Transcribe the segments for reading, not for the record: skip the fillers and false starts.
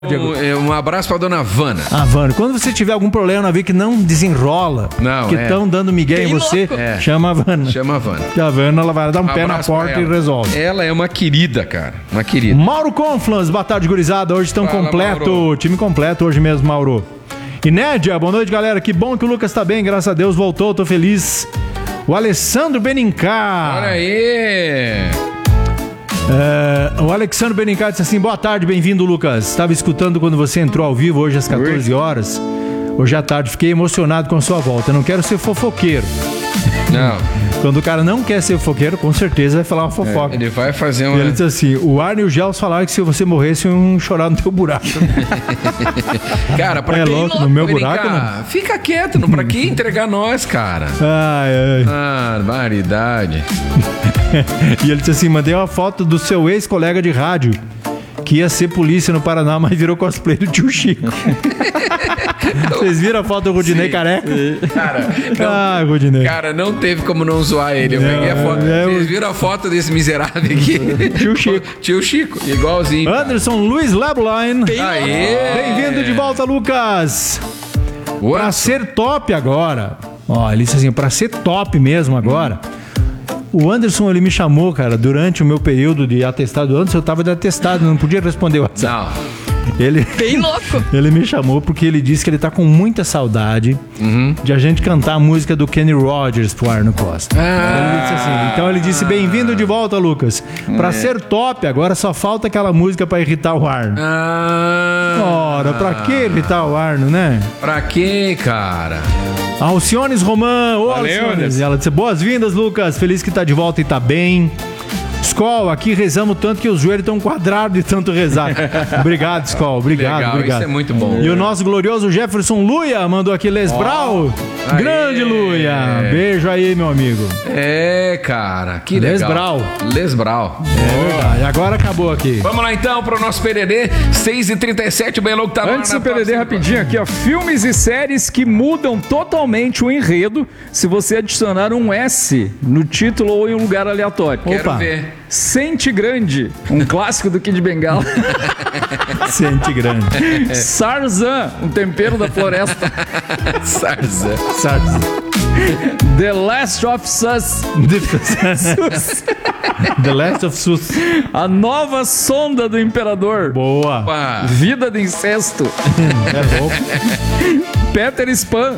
Um abraço pra dona Vana. A Vana. Quando você tiver algum problema na vida que não desenrola, que estão dando migué em você, chama a Vana. Chama a Vana. Que a Vana ela vai dar um pé na porta e resolve. Ela é uma querida, cara. Uma querida. Mauro Conflans, boa tarde, gurizada. Hoje estão completo. Mauro. Time completo hoje mesmo, Mauro. E Nédia, boa noite, galera. Que bom que o Lucas tá bem, graças a Deus, voltou, tô feliz. O Alessandro Benincar. Olha aí. O Alexandre Benincar disse assim: boa tarde, bem-vindo, Lucas. Estava escutando quando você entrou ao vivo hoje às 14 horas. Hoje à tarde, fiquei emocionado com a sua volta. Não quero ser fofoqueiro. Não. Quando o cara não quer ser fofoqueiro, com certeza vai falar uma fofoca. Ele vai fazer uma... Ele disse assim: o Arne e o Gels falaram que se você morresse, iam chorar no teu buraco. Cara, pra quem... louco, no meu buraco, não. Fica quieto, não. Pra que entregar nós, cara? Ai. Barbaridade. E ele disse assim: mandei uma foto do seu ex-colega de rádio, que ia ser polícia no Paraná, mas virou cosplay do tio Chico. Vocês viram a foto do Rudinei careca? Cara, Rudinei. Cara, não teve como não zoar ele. Eu peguei a foto. Vocês viram a foto desse miserável aqui? Tio Chico. Tio Chico, igualzinho. Anderson Luiz Lebline. Aê! Bem-vindo de volta, Lucas. Ué? Pra ser top agora. Ó, ele disse assim: pra ser top mesmo agora. O Anderson, ele me chamou, cara, durante o meu período de atestado. Antes eu tava de atestado, não podia responder o WhatsApp. Não. Ele, bem louco. Ele me chamou porque ele disse que ele tá com muita saudade de a gente cantar a música do Kenny Rogers pro Arno Costa. Ele disse assim, então ele disse: bem-vindo de volta, Lucas. Pra ser top, agora só falta aquela música pra irritar o Arno. Ora, pra que irritar o Arno, né? Pra que, cara? Alciones Roman. Ô, Valeu, Alciones. Ela disse: boas-vindas, Lucas. Feliz que tá de volta e tá bem. Skol, aqui rezamos tanto que os joelhos estão quadrados de tanto rezar. Obrigado, Skol. Obrigado, legal, obrigado. Isso é muito bom. E o nosso glorioso Jefferson Luia mandou aqui Lesbrau. Grande Luia. Beijo aí, meu amigo. Cara, que legal. Lesbrau. É verdade. Agora acabou aqui. Vamos lá então pro nosso PDD 6h37. O Belo que tá antes do PDD rapidinho aqui, ó. Filmes e séries que mudam totalmente o enredo se você adicionar um S no título ou em um lugar aleatório. Quero ver. Sente Grande, um clássico do Kid Bengala. Sente Grande. Sarzan, um tempero da floresta. Sarzan. The Last of Us. The Last of Us. A nova sonda do imperador. Boa. Opa. Vida de incesto. É louco. Peter Spam.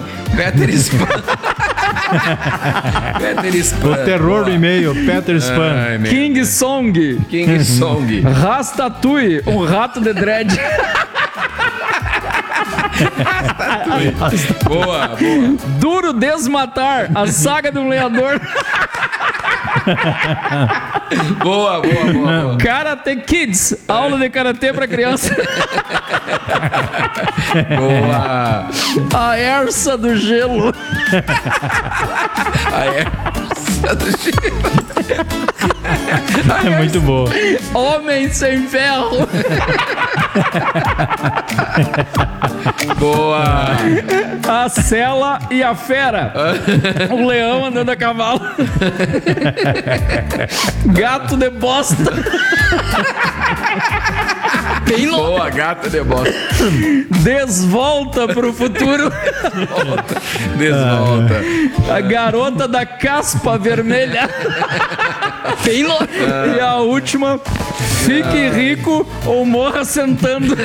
O terror do e-mail, Peter Spam. King Song. Ratatouille, um rato de dread. Boa. Duro Desmatar, a saga do lenhador. Boa. Karate Kids, aula de karatê pra criança. Boa. A Ersa do Gelo. É muito boa. Homem Sem Ferro. Boa. A Cela e a Fera. O leão andando a cavalo. Gato de bosta. Bem louco. Boa, Gato de bosta. Desvolta pro futuro. Desvolta. A garota da caspa vermelha. Bem louco. E a última, fique rico ou morra sentando.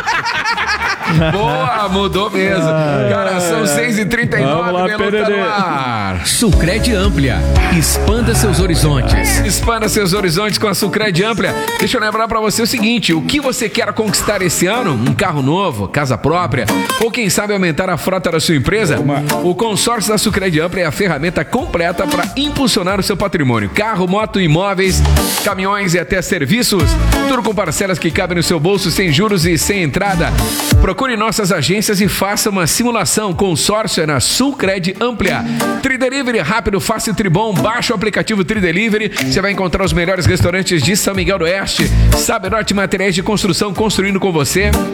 Boa, mudou mesmo. Cara, são 6h39. Vamos lá, PDD. Sucred Amplia. Expanda seus horizontes. Expanda seus horizontes com a Sucred Amplia. Deixa eu lembrar pra você o seguinte: o que você quer conquistar esse ano? Um carro novo, casa própria, ou quem sabe aumentar a frota da sua empresa? O consórcio da Sucred Amplia é a ferramenta completa para impulsionar o seu patrimônio. Carro, moto, imóveis, caminhões e até serviços. Tudo com parcelas que cabem no seu bolso, sem juros e sem entrada. Procure nossas agências e faça uma simulação. Consórcio é na Sucred Amplia. Tridelivery, rápido, fácil e tribom. Baixa o aplicativo Tridelivery. Você vai encontrar os melhores restaurantes de São Miguel do Oeste. Sabenorte Materiais de Construção, construindo com você.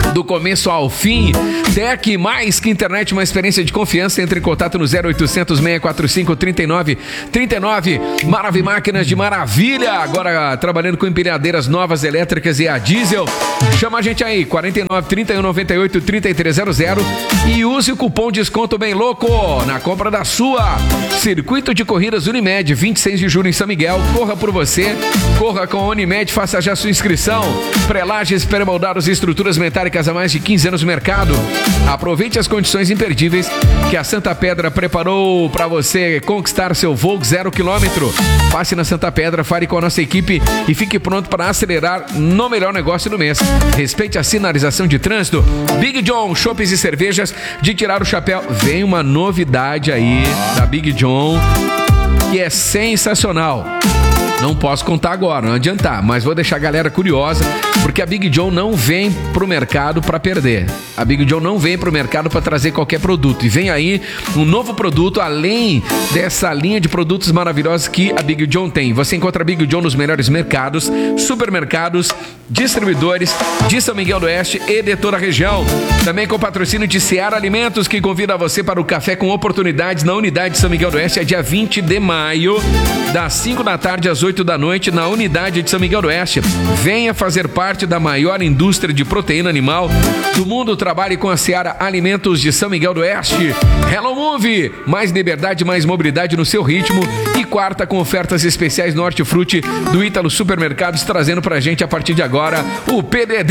do começo ao fim. Tec, mais que internet, uma experiência de confiança. Entre em contato no 0800 645 3939. Maravi Máquinas de Maravilha, agora trabalhando com empilhadeiras novas elétricas e a diesel. Chama a gente aí, 49 31 98 3300 e use o cupom desconto bem louco na compra da sua. Circuito de Corridas Unimed, 26 de julho em São Miguel. Corra por você, corra com a Unimed, faça já sua inscrição. Prelages, pré-moldados e estruturas metálicas há mais de 15 anos no mercado. Aproveite as condições imperdíveis que a Santa Pedra preparou para você conquistar seu Volkswagen 0 km. Passe na Santa Pedra, fale com a nossa equipe e fique pronto para acelerar no melhor negócio do mês. Respeite a sinalização de trânsito. Big John, chopes e cervejas de tirar o chapéu. Vem uma novidade aí da Big John que é sensacional. Não posso contar agora, não adiantar, mas vou deixar a galera curiosa, porque a Big John não vem pro mercado para perder. A Big John não vem pro mercado para trazer qualquer produto. E vem aí um novo produto, além dessa linha de produtos maravilhosos que a Big John tem. Você encontra a Big John nos melhores mercados, supermercados, distribuidores de São Miguel do Oeste e de toda a região. Também com patrocínio de Seara Alimentos, que convida você para o Café com Oportunidades na unidade de São Miguel do Oeste, é dia 20 de maio, das 5 da tarde às 8 da noite, na unidade de São Miguel do Oeste. Venha fazer parte da maior indústria de proteína animal do mundo. Trabalhe com a Seara Alimentos de São Miguel do Oeste. Hello Move, mais liberdade, mais mobilidade no seu ritmo. E quarta com ofertas especiais no Hortifruti do Ítalo Supermercados, trazendo pra gente a partir de agora o PDD.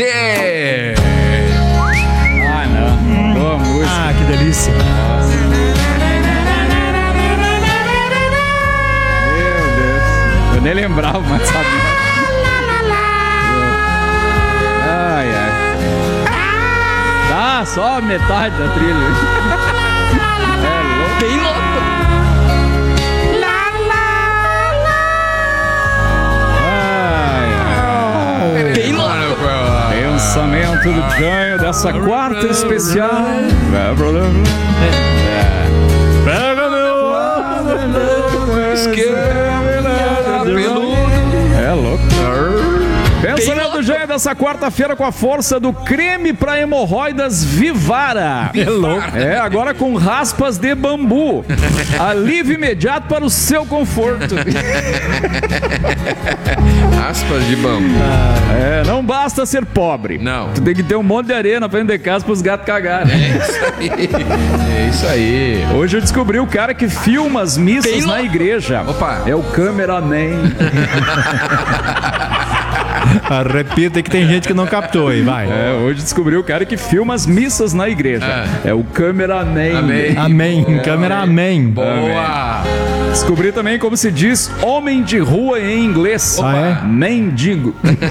Ah, não. Boa música. Ah, que delícia. Eu nem lembrava, mas sabia. Ai, ai. Dá só metade da trilha. É louco. Bem louco. Ai, ai. Bem louco. Pensamento do Janho dessa quarta especial. Pega meu É louco. Pensamento do Janho dessa quarta-feira com a força do creme para hemorroidas Vivara. É louco. É, agora com raspas de bambu. Alívio imediato para o seu conforto. Aspas de bambu. É, não basta ser pobre. Não. Tu tem que ter um monte de areia na frente de casa para os gatos cagarem. É isso aí. Hoje eu descobri o cara que filma as missas Bem na louco. igreja. Opa. É o cameraman. Repita que tem gente que não captou aí, vai. É, hoje descobri o cara que filma as missas na igreja. É o cameraman. Amém. Amém. Câmera, amém. Boa. Descobri também como se diz homem de rua em inglês. Ah, é? Mendigo.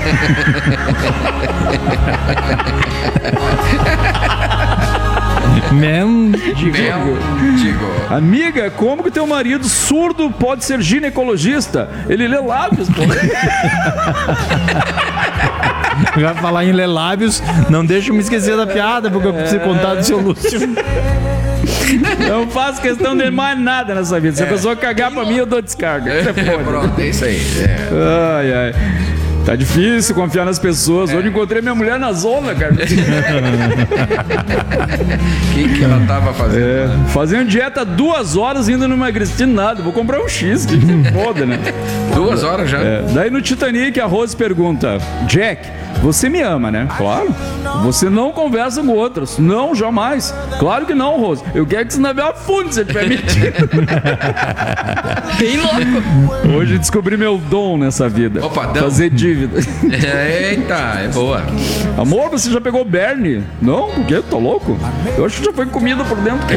Mendigo. Digo. Amiga, como que teu marido surdo pode ser ginecologista? Ele lê lábios, pô. Vai falar em ler lábios, não deixa eu me esquecer da piada, porque eu preciso contar do seu Lúcio. Eu não faço questão de mais nada nessa vida. Se a pessoa cagar pra mim, eu dou descarga. Isso é foda. Pronto, é isso aí. É. Ai, ai. Tá difícil confiar nas pessoas. Hoje encontrei minha mulher na zona, cara. O que ela tava fazendo? É, fazendo dieta 2 horas e ainda não emagreci nada. Vou comprar um X, que se foda, né? 2 horas já. É, daí no Titanic a Rose pergunta: Jack, você me ama, né? Claro. Você não conversa com outros. Não, jamais. Claro que não, Rose. Eu quero que você não me afunde se estiver mentindo. Bem louco. Hoje descobri meu dom nessa vida. Opa, dão. Fazer dívida. Eita, é boa. Amor, você já pegou Bernie? Não? Por quê? Tô louco? Eu acho que já foi comida por dentro.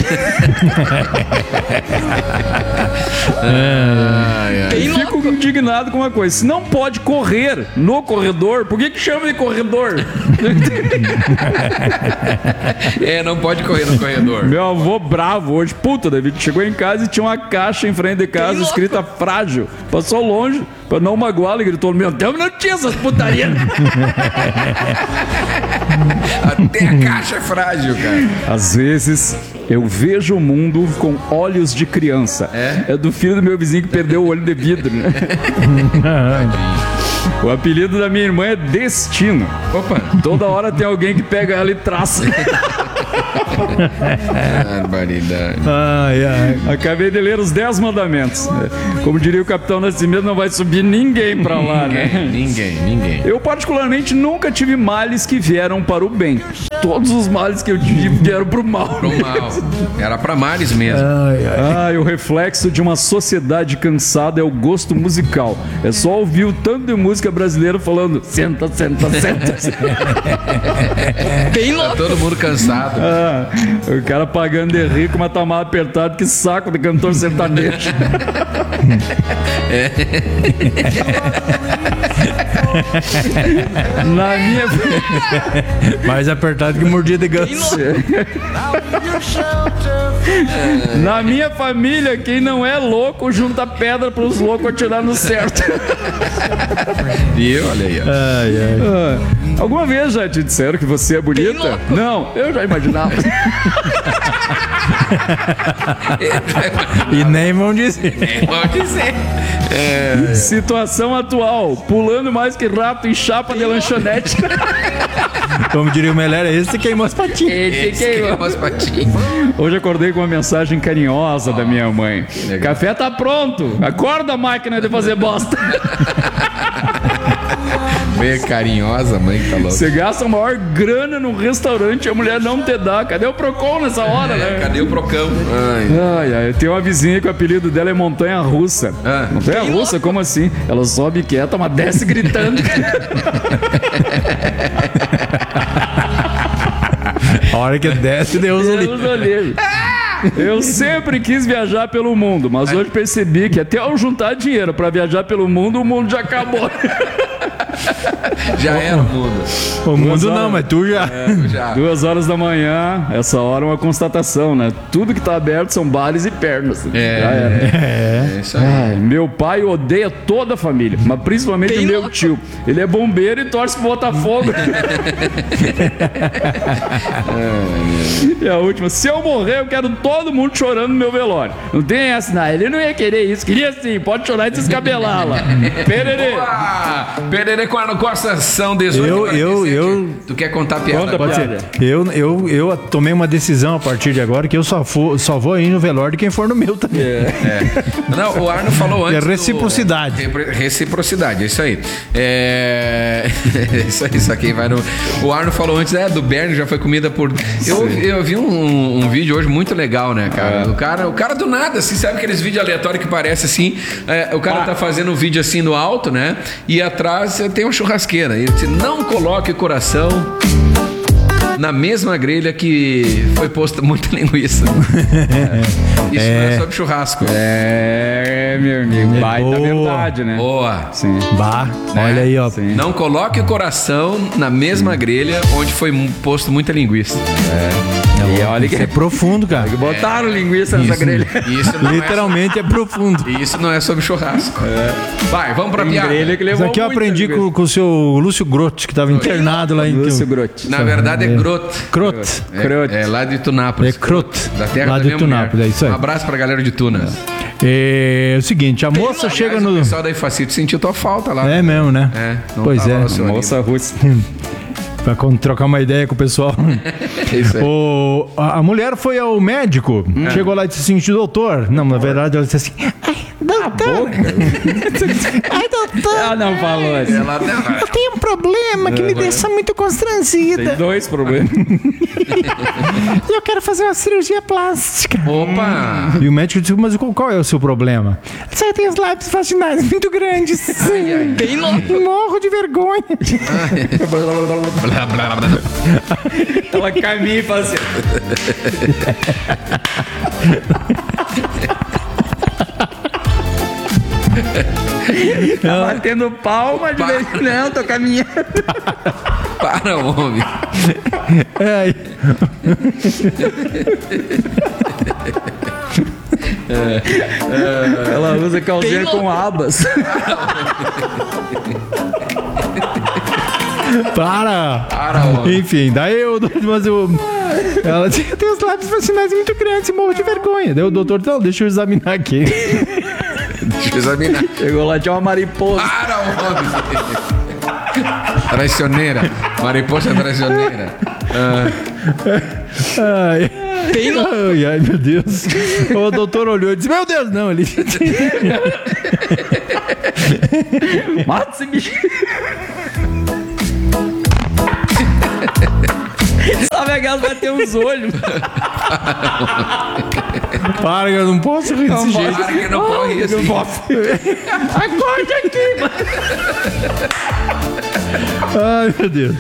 Bem Eu louco. fico indignado com uma coisa. Se não pode correr no corredor, por que chama de corredor? É, não pode correr no corredor. Meu avô bravo hoje. Puta, David, chegou em casa e tinha uma caixa em frente de casa Bem escrita frágil. Passou longe, pra não magoar, ele gritou: meu Deus, não tinha essas putarias. Até a caixa é frágil, cara. Às vezes eu vejo o mundo com olhos de criança. É do filho do meu vizinho que perdeu o olho de vidro, né? O apelido da minha irmã é Destino. Opa. Toda hora tem alguém que pega ela e traça. Barbaridade. Ai, ai. Acabei de ler os 10 mandamentos. Como diria o Capitão Nascimento, não vai subir ninguém pra lá, né? Ninguém. Eu particularmente nunca tive males que vieram para o bem. Todos os males que eu tive vieram pro mal. Pro mal. Era pra males mesmo. Ah, e o reflexo de uma sociedade cansada é o gosto musical. É só ouvir o tanto de música brasileira falando senta, senta, senta. Bem Tá louco. todo mundo cansado. Ah, o cara pagando de rico, mas tá mal apertado, que saco de cantor sertanejo. Na minha... Mais apertado que mordida de ganso. Na minha família, quem não é louco junta pedra pros loucos atirar no certo. Viu? Olha aí, ó. Ai, ai. Ah, alguma vez já te disseram que você é bonita? Não, eu já imaginava. E nem vão dizer. Pode ser. Situação atual, pulando mais que rato em chapa de lanchonete. Como diria o Melhor, esse queimou as patinhas. Esse queimou as patinhas. Hoje acordei com uma mensagem carinhosa da minha mãe. Legal. Café tá pronto. Acorda, máquina de fazer bosta. Meio carinhosa, mãe, tá louco. Você gasta a maior grana num restaurante e a mulher não te dá. Cadê o Procon nessa hora, né? Cadê o Procão? Ai, ai, eu tenho uma vizinha que o apelido dela é Montanha Russa. Ah. Montanha Russa? Como assim? Ela sobe quieta, mas desce gritando. A hora que desce, Deus o livre. Deus o livre. Eu sempre quis viajar pelo mundo, mas hoje percebi que até eu juntar dinheiro pra viajar pelo mundo, o mundo já acabou. Já era o mundo. O mundo horas. não, mas tu já. Já. 2 horas da manhã, essa hora é uma constatação, né? Tudo que tá aberto são bares e pernas. Já era. É isso aí. Ai, meu pai odeia toda a família, mas principalmente Bem o meu louco. tio. Ele é bombeiro e torce pro Botafogo. E a última, se eu morrer, eu quero todo mundo chorando no meu velório. Não tem essa, não. Ele não ia querer isso. Queria sim, pode chorar e se escabelar lá. Pererê. Pererê com a Costa são 18 Eu- Tu quer contar piada? Conta Pode piada. ser. Eu tomei uma decisão a partir de agora que eu só vou ir no velório de quem for no meu também. Não, o Arno falou antes. reciprocidade. Reciprocidade, é isso aí. Isso aqui vai no. O Arno falou antes, do Bernie já foi comida por. Eu vi um vídeo hoje muito legal, né, cara? O cara do nada, assim, sabe aqueles vídeos aleatórios que parece assim? O cara tá fazendo um vídeo assim no alto, né? E atrás tem uma churrasqueira. Ele disse: não coloque o coração na mesma grelha que foi posta muita linguiça. Isso não é sobre churrasco. Meu amigo, baita boa. verdade, né? Boa. Sim. Bah, olha aí, ó. Sim. Não coloque o coração na mesma grelha onde foi posto muita linguiça. E olha Isso que é profundo, cara. botaram linguiça nessa grelha. Isso não Literalmente é profundo. Isso não é sobre churrasco. Vai, vamos pra Tem piada. grelha que Isso levou aqui eu muita aprendi linguiça. com o seu Lúcio Grotti, que estava internado lá em... Lúcio Grotti. Na verdade é Grot. Crote. É lá de Tunápolis. É Crote. Da terra Lá da de minha Tunápolis, mulher. é isso aí. Um abraço pra galera de Tuna. É o seguinte, a moça chega Aliás, no... O pessoal da Ifacito sentiu tua falta lá. É mesmo, né? Não Pois tava é. lá o seu Moça russa. Pra trocar uma ideia com o pessoal. É isso aí. A mulher foi ao médico, chegou lá e disse assim: doutor. Não, na verdade ela disse assim: ai, doutor. Ai, doutor. Ela não falou assim. Ela não. Eu tenho um problema que me deixa muito constrangida. Tem 2 problemas. E eu quero fazer uma cirurgia plástica. Opa! E o médico disse: mas qual é o seu problema? Eu tenho os lábios vaginais muito grandes. Bem louco. Morro de vergonha. Blá, blá, blá. Ela caminha e fala assim. Tá batendo palma de vez. Não, tô caminhando. Para, homem. Ai. Ela usa calcinha Bem com louco. abas. Para, homem. Enfim, daí ela disse: eu tenho os lábios vaginais muito grandes e morro de vergonha. Daí o doutor disse: deixa eu examinar aqui. Deixa eu examinar. Chegou lá, tinha uma mariposa. Para, Traicioneira. Mariposa traicioneira. Ai, ai, meu Deus. O doutor olhou e disse: meu Deus, não, ele. Mata esse bicho. Sabe a gás vai ter uns olhos. Para, eu não posso rir desse jeito. Para que não corre assim. Acorde aqui, mano. Ai, meu Deus.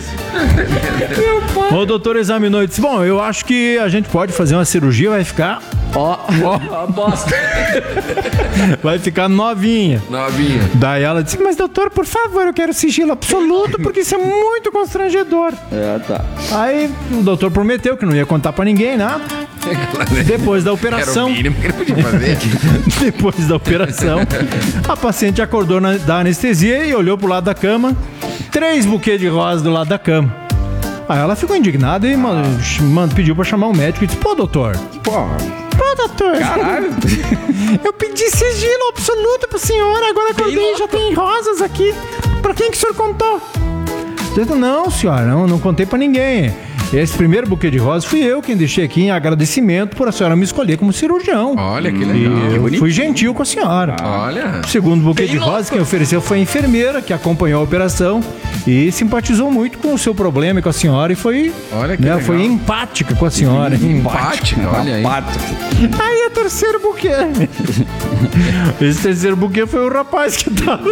O doutor examinou e disse: bom, eu acho que a gente pode fazer uma cirurgia, vai ficar. Ó, bosta. Vai ficar novinha. Daí ela disse: mas doutor, por favor, eu quero sigilo absoluto, porque isso é muito constrangedor. Tá. Aí o doutor prometeu que não ia contar pra ninguém nada. Depois da operação. Era o mínimo que ele podia fazer. Depois da operação, a paciente acordou da anestesia e olhou pro lado da cama. 3 buquês de rosas do lado da cama. Aí ela ficou indignada e pediu pra chamar um médico e disse: pô, doutor. Pô, doutor. Caralho. Eu pedi sigilo absoluto pro senhor, agora acordei e já tem rosas aqui. Pra quem que o senhor contou? Eu disse: não, senhora, não contei pra ninguém. Esse primeiro buquê de rosas fui eu quem deixei aqui em agradecimento por a senhora me escolher como cirurgião. Olha que legal. E eu fui gentil com a senhora. Olha. O segundo buquê de rosas quem ofereceu foi a enfermeira que acompanhou a operação e simpatizou muito com o seu problema e com a senhora e foi, olha que legal. Foi empática com a senhora. Empática, olha aí. Aí o terceiro buquê. Esse terceiro buquê foi o rapaz que tava.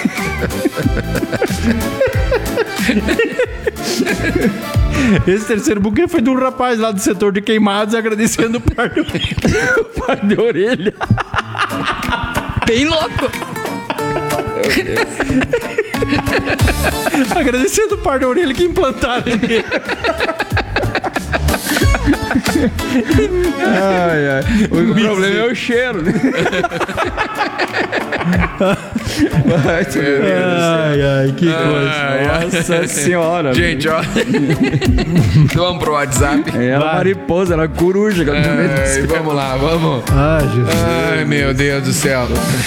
Esse terceiro buquê foi de um rapaz lá do setor de queimados agradecendo o par de orelha. O par de orelha. Bem louco. Agradecendo o par de orelha que implantaram nele. O problema é o cheiro, né? Ai, que coisa. Nossa senhora. Gente, ó. Vamos pro WhatsApp. Ela mariposa, ela coruja. Ai, vamos lá, vamos. Ai, Jesus. Ai, meu Deus do céu.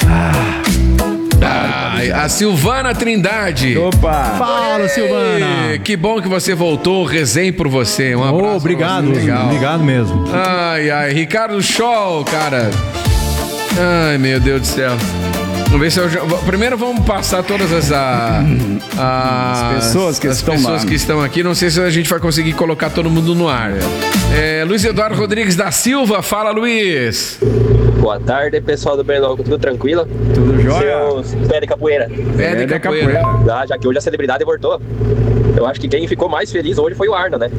Ai, a Silvana Trindade. Opa! Fala, Silvana. Que bom que você voltou. Rezei por você. Um abraço. Obrigado, pra você. Legal. Obrigado mesmo. Ai, Ricardo Scholl, cara. Ai, meu Deus do céu. Vamos ver se eu já... Primeiro vamos passar todas as pessoas que estão aqui. Não sei se a gente vai conseguir colocar todo mundo no ar. Luiz Eduardo Rodrigues da Silva. Fala, Luiz. Boa tarde, pessoal do Berloco. Tudo tranquilo? Tudo jóia? Seus pé de capoeira. Pé de capoeira. Já que hoje a celebridade voltou. Eu acho que quem ficou mais feliz hoje foi o Arna, né?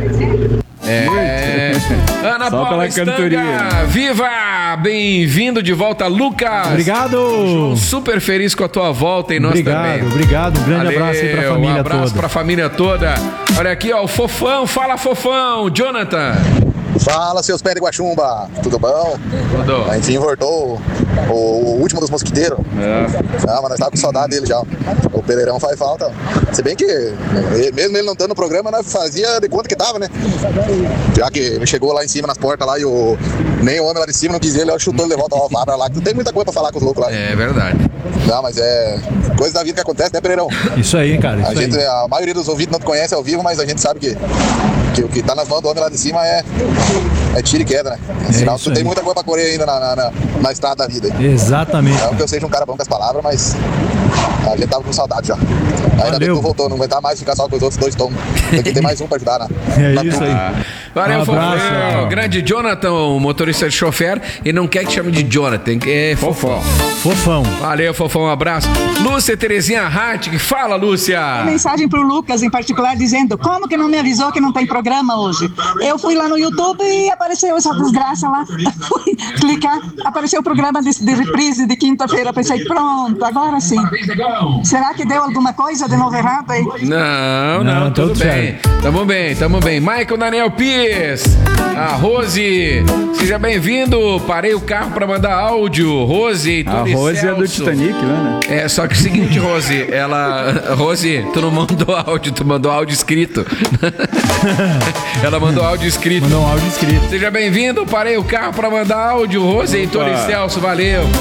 Ana Só Paula pela Stanga, cantoria. viva! Bem-vindo de volta, Lucas. Obrigado. Super feliz com a tua volta e nós também. Obrigado. Um grande abraço aí pra família Um abraço toda. pra família toda. Olha aqui, ó, o Fofão. Fala, Fofão. Jonathan. Fala, seus pés de guaxumba, tudo bom? Tudo. Enfim, voltou o último dos mosquiteiros. Ah, mas nós tava com saudade dele já. O Pereirão faz falta. Se bem que, mesmo ele não estando no programa, nós fazia de conta que tava, né? Já que ele chegou lá em cima nas portas lá e nem o homem lá de cima não quis ele, chutou ele de volta ao Alfabra lá, que não tem muita coisa pra falar com os loucos lá. É verdade. Não, mas é coisa da vida que acontece, né, Pereirão? Isso aí, cara. A maioria dos ouvidos não te conhece ao vivo, mas a gente sabe que o que tá nas mãos do homem lá de cima é tiro e queda, né? Sinal que tu tem muita coisa pra correr ainda na estrada da vida. Exatamente. Não que eu seja um cara bom com as palavras, mas a gente tava com saudade já. Ainda bem que tu voltou, não aguentar mais ficar só com os outros dois tomos. Tem que ter mais um pra ajudar, né? É isso aí. Valeu, Um abraço, Fofão. ó. Grande Jonathan, o motorista de chofer, e não quer que chame de Jonathan, que é Fofão. Fofão. Valeu, Fofão, um abraço. Lúcia Terezinha Hartig, fala, Lúcia. Mensagem pro Lucas em particular dizendo: como que não me avisou que não tem programa hoje? Eu fui lá no YouTube e apareceu essa desgraça lá. Fui clicar, apareceu o programa de reprise de quinta-feira. Pensei, pronto, agora sim. Será que deu alguma coisa de novo errado aí? Não, tudo bem. Tamo bem. Michael Daniel Pires, a Rose, seja bem-vindo. Parei o carro pra mandar áudio. Rose, A Rose é do Titanic, né? É, só que o seguinte, Rose, Rose, tu não mandou áudio, tu mandou áudio escrito. Ela mandou áudio escrito. Mandou um áudio escrito. Seja bem-vindo, parei o carro pra mandar áudio. Rose, Heitor e Celso, valeu.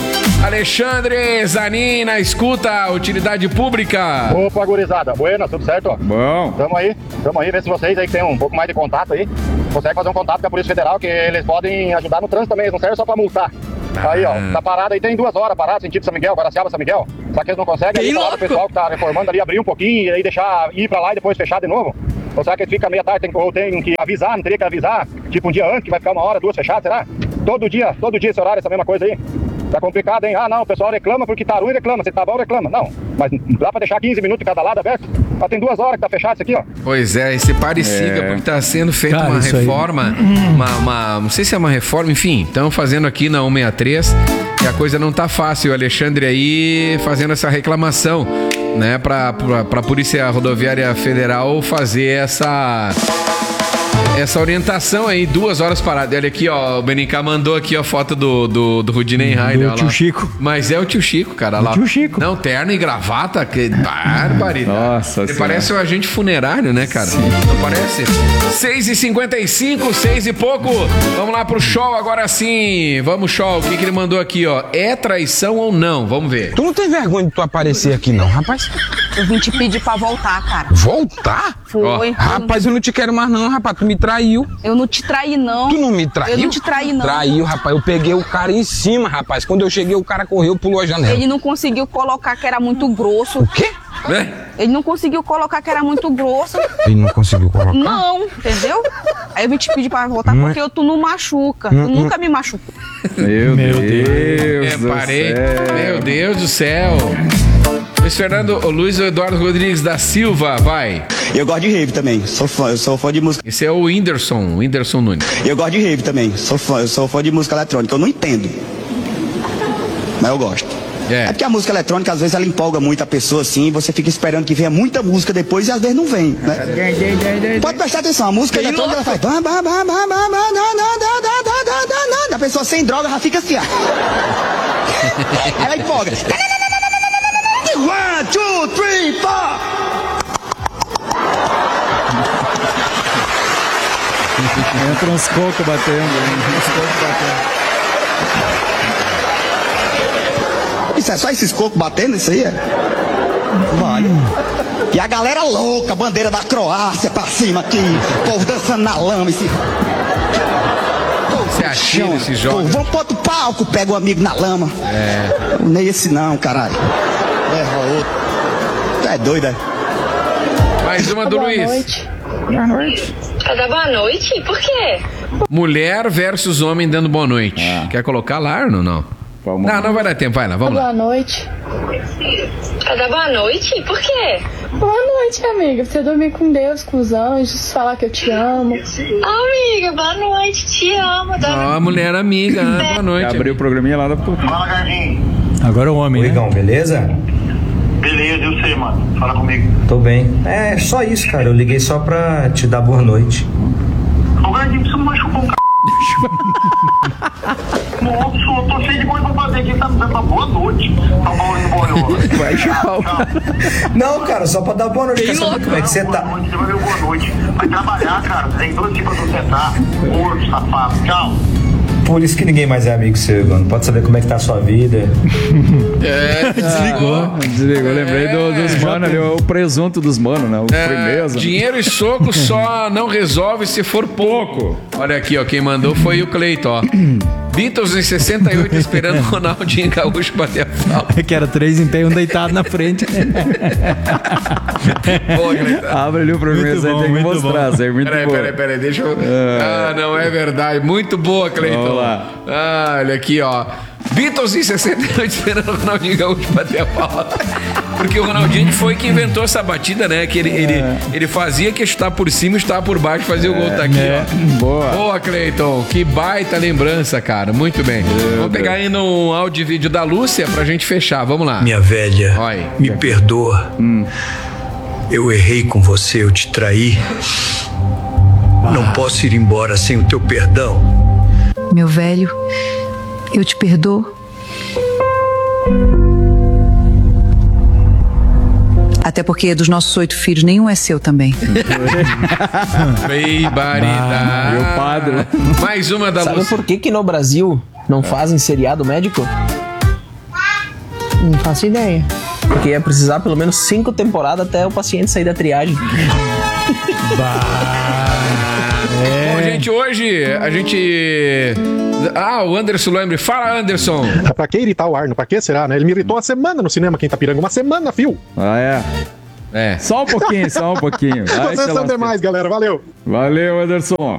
Alexandre Zanin na escuta, utilidade pública. Opa, gurizada. Buenas, tudo certo? Bom. Tamo aí, vê se vocês aí que tem um pouco mais de contato aí, conseguem fazer um contato com a Polícia Federal, que eles podem ajudar no trânsito também, não serve só pra multar. Aí, ó, tá parado aí, tem 2 horas parado, sentido São Miguel, Guaraciaba, São Miguel. Só que eles não conseguem aí falar pro pessoal que tá reformando ali, abrir um pouquinho e aí deixar ir pra lá e depois fechar de novo. Ou será que ele fica meia tarde, tem que avisar, não teria que avisar, tipo um dia antes, que vai ficar 1 hora, 2 fechado, será? Todo dia esse horário, essa mesma coisa aí. Tá complicado, hein? Ah, não, o pessoal reclama porque tá ruim, reclama. Se tá bom, reclama. Não, mas dá pra deixar 15 minutos de cada lado aberto? Ah, tem 2 horas que tá fechado isso aqui, ó. Pois é, esse parecida, porque tá sendo feita uma reforma, não sei se é uma reforma, enfim, estão fazendo aqui na 163 e a coisa não tá fácil. O Alexandre aí fazendo essa reclamação, né, pra Polícia Rodoviária Federal fazer essa orientação aí, 2 horas parado. Olha aqui, ó, o Benicá mandou aqui a foto do Rudinei Rainer. Do tio Chico. Mas é o tio Chico, cara. Lá. O tio Chico. Não, terno e gravata, que barbaridade. Nossa Ele parece um agente funerário, né, cara? Sim. Não parece? 6h55, 6 e pouco. Vamos lá pro show agora sim. Vamos, show. O que ele mandou aqui, ó? É traição ou não? Vamos ver. Tu não tem vergonha de tu aparecer aqui, não, rapaz? Eu vim te pedir pra voltar, cara. Voltar? Foi. Rapaz, eu não te quero mais não, rapaz. Tu me traiu. Eu não te traí, não. Tu não me traiu? Eu não te traí, não. Traiu, rapaz. Eu peguei o cara em cima, rapaz. Quando eu cheguei, o cara correu, pulou a janela. Ele não conseguiu colocar que era muito grosso. O quê? Ele não conseguiu colocar que era muito grosso. Ele não conseguiu colocar? Não, entendeu? Aí eu vim te pedir pra voltar porque tu não machuca. Tu nunca me machucou. Meu Deus do céu. Meu Deus do céu. Luiz Eduardo Rodrigues da Silva, vai. Eu gosto de rave também, eu sou fã de música. Esse é o Whindersson Nunes. Eu gosto de rave também, eu sou fã de música eletrônica, eu não entendo, mas eu gosto. É porque a música eletrônica, às vezes, ela empolga muito a pessoa, assim, e você fica esperando que venha muita música depois e às vezes não vem, né? Pode prestar atenção, a música eletrônica, ela faz... A pessoa sem droga já fica assim, ó. Ela empolga. 1, 2, 3, 4. Entra uns cocos batendo. Isso é só esses cocos batendo, isso aí é? Vale. E a galera louca, bandeira da Croácia pra cima aqui, o povo dançando na lama. Você atira esse jogo? Vamos pro outro palco, pega o amigo na lama. Nem esse não, caralho. Outro. Tu é doida. Mais uma do Luiz. Boa noite. Boa noite? Por quê? Mulher versus homem dando boa noite. Quer colocar lá ou não? Não vai dar tempo, vai lá, vamos lá. Boa noite. Boa noite? Por quê? Boa noite, amiga. Você dormir com Deus, com os anjos, falar que eu te amo. Amiga, boa noite, te amo. A mulher amiga, boa noite. Abriu o programinha lá da puta. Fala, Gardinho. Agora o homem, Igão, beleza? Beleza, eu sei, mano. Fala comigo. Tô bem. É só isso, cara. Eu liguei só pra te dar boa noite. Ô, Gardinho, você não machucou um c... Nossa, eu tô cheio de coisa pra fazer aqui. Tá me dando boa noite. Tá bom, indo boa. Vai chamar o cara. Não, cara, só pra dar boa noite. Quer saber como é que você tá? Você vai ver boa noite. Vai trabalhar, cara. Tem 2 tipos de você tá. Morto, safado. Tchau. Por isso que ninguém mais é amigo seu, Igor. Não pode saber como é que tá a sua vida. Desligou. Lembrei dos manos ali, o presunto dos manos, né? O firmeza. Dinheiro e soco só não resolve se for pouco. Olha aqui, ó, quem mandou foi o Cleiton, ó. Beatles em 68 esperando o Ronaldinho Gaúcho bater a falta. Que era 3 em pé e um deitado na frente. Abre ali o programa, aí tem que mostrar. Peraí, deixa eu... não é verdade. Muito boa, Cleiton. Olha aqui, ó. Beatles em 68 esperando o Ronaldinho Gaúcho bater a falta. Porque o Ronaldinho foi que inventou essa batida, né? Que ele fazia que estava por cima e estava por baixo, fazia o gol. Tá aqui, ó. Boa, Cleiton. Que baita lembrança, cara. Muito bem. Vamos pegar ainda um áudio e vídeo da Lúcia pra gente fechar. Vamos lá. Minha velha, me perdoa. Eu errei com você, eu te traí. Não posso ir embora sem o teu perdão. Meu velho, eu te perdoo. Até porque dos nossos 8 filhos, nenhum é seu também. Barbaridade. Meu padre. Mais uma da Sabe Lúcia. por que no Brasil não fazem seriado médico? Não faço ideia. Porque ia precisar pelo menos 5 temporadas até o paciente sair da triagem. Bom, gente, hoje a gente... o Anderson Lembre. Fala, Anderson. Pra que irritar o Arno? Pra que será, né? Ele me irritou uma semana no cinema aqui em Itapiranga. Uma semana, fio. Só um pouquinho, só um pouquinho. Vocês são demais, galera. Valeu. Valeu, Anderson.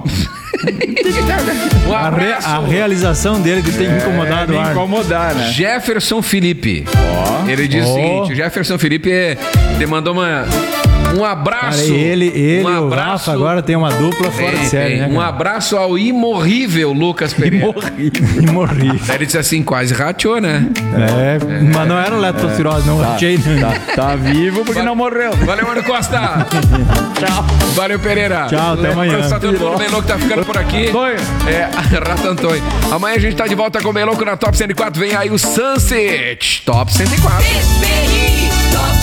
A realização dele de ter incomodado o Arno. Incomodar, né? Jefferson Felipe. Ele diz o seguinte: o Jefferson Felipe mandou um abraço. Cara, ele e o Rafa agora tem uma dupla fora de série, né? Um abraço ao imorrível Lucas Pereira. Imorrível. Ele disse assim, quase rateou, né? Mas não era leptospirose, não ratei. Tá vivo porque não morreu. Valeu, Mano Costa. Tchau. Valeu, Pereira. Tchau, até amanhã. Todo mundo bem louco tá ficando por aqui. Rato Antônio. Amanhã a gente tá de volta com o Melouco na Top 104. Vem aí o Sunset Top 104. Top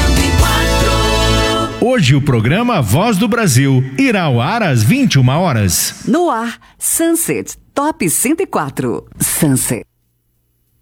104. Hoje o programa Voz do Brasil irá ao ar às 21 horas. No ar, Sunset Top 104. Sunset.